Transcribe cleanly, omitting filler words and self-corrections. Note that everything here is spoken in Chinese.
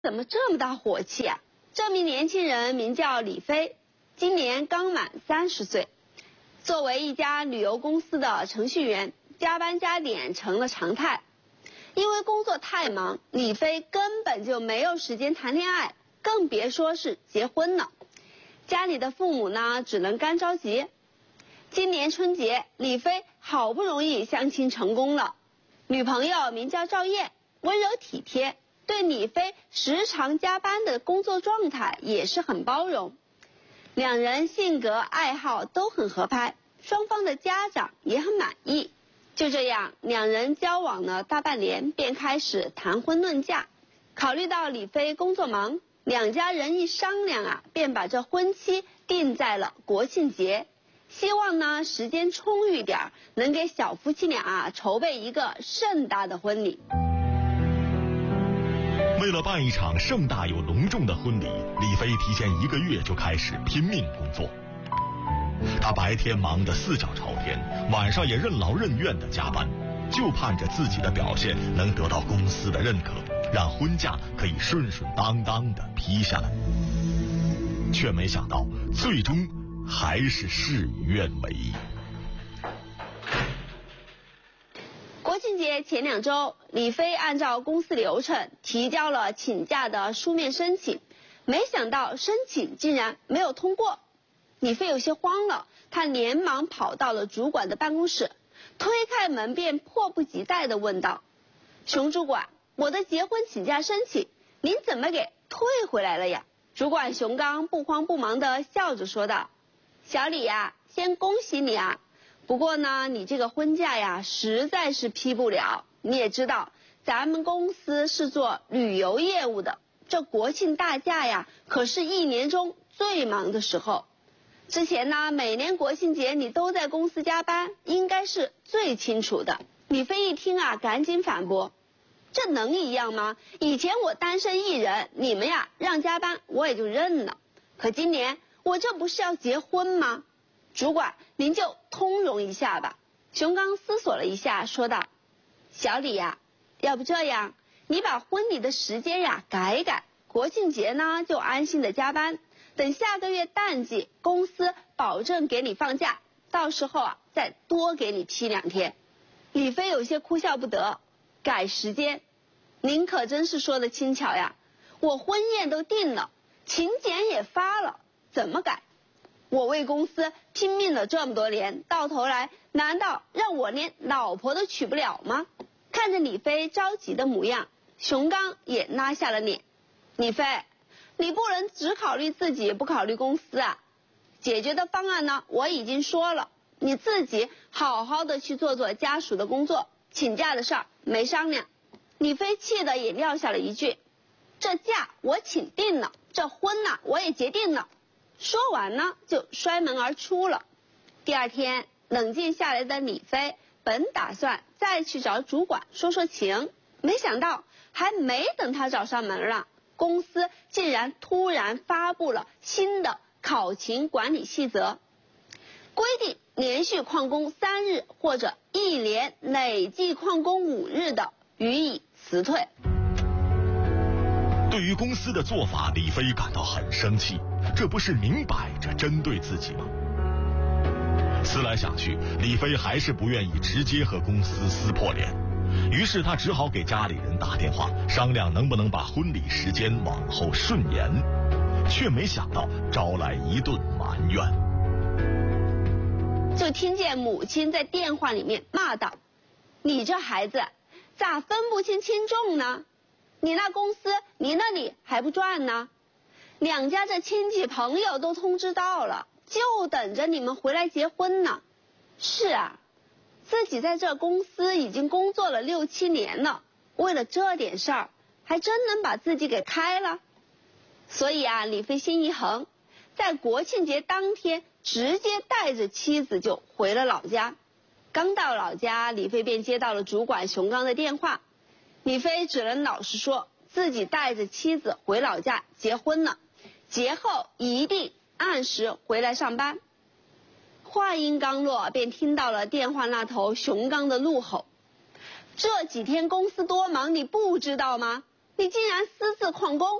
怎么这么大火气啊？这名年轻人名叫李飞，今年刚满30岁。作为一家旅游公司的程序员，加班加点成了常态。因为工作太忙，李飞根本就没有时间谈恋爱，更别说是结婚了。家里的父母呢，只能干着急。今年春节，李飞好不容易相亲成功了，女朋友名叫赵燕，温柔体贴，对李飞时常加班的工作状态也是很包容。两人性格爱好都很合拍，双方的家长也很满意。就这样，两人交往了大半年，便开始谈婚论嫁。考虑到李飞工作忙，两家人一商量便把这婚期定在了国庆节，希望呢时间充裕点，能给小夫妻俩筹备一个盛大的婚礼。 为了办一场盛大又隆重的婚礼，李飞提前1个月就开始拼命工作。他白天忙得4脚朝天，晚上也任劳任怨地加班，就盼着自己的表现能得到公司的认可，让婚假可以顺顺当当地批下来。却没想到，最终还是事与愿违。 国庆节前2周，李飞按照公司流程提交了请假的书面申请，没想到申请竟然没有通过。李飞有些慌了，他连忙跑到了主管的办公室，推开门便迫不及待地问道：“熊主管，我的结婚请假申请，您怎么给退回来了呀？”主管熊刚不慌不忙地笑着说道：“小李呀，先恭喜你啊！不过呢，你这个婚假呀，实在是批不了。你也知道，咱们公司是做旅游业务的，这国庆大假呀，可是1年中最忙的时候。之前呢，每年国庆节你都在公司加班，应该是最清楚的。”李飞一听赶紧反驳：“这能一样吗？以前我单身一人，你们呀让加班我也就认了。可今年我这不是要结婚吗？主管您就通融一下吧。”熊刚思索了一下，说道：“小李呀，要不这样，你把婚礼的时间呀改改，国庆节呢就安心的加班。等下个月淡季，公司保证给你放假，到时候再多给你批2天。”李飞有些哭笑不得：“改时间？您可真是说的轻巧呀！我婚宴都定了，请柬也发了，怎么改？我为公司拼命了这么多年，到头来难道让我连老婆都娶不了吗？”看着李飞着急的模样，熊刚也拉下了脸：“李飞，你不能只考虑自己，不考虑公司啊！解决的方案呢，我已经说了，你自己好好的去做做家属的工作，请假的事儿没商量。”李飞气得也撂下了一句：“这假我请定了，这婚呢我也结定了。”说完呢，就摔门而出了。第2天，冷静下来的李飞本打算再去找主管说说情，没想到还没等他找上门了，公司竟然突然发布了新的考勤管理细则，规定连续旷工3日或者1年累计旷工5日的，予以辞退。 对于公司的做法，李飞感到很生气，这不是明摆着针对自己吗？思来想去，李飞还是不愿意直接和公司撕破脸，于是他只好给家里人打电话商量能不能把婚礼时间往后顺延，却没想到招来一顿埋怨。 就听见母亲在电话里面骂道：“你这孩子咋分不清轻重呢？你那公司你那里还不赚呢？两家这亲戚朋友都通知到了，就等着你们回来结婚呢。是啊，自己在这公司已经工作了6、7年了，为了这点事儿还真能把自己给开了。”所以李飞心一横，在国庆节当天直接带着妻子就回了老家。刚到老家，李飞便接到了主管熊刚的电话。李飞只能老实说自己带着妻子回老家结婚了，节后一定按时回来上班。话音刚落，便听到了电话那头熊刚的怒吼：“这几天公司多忙，你不知道吗？ 你竟然私自旷工，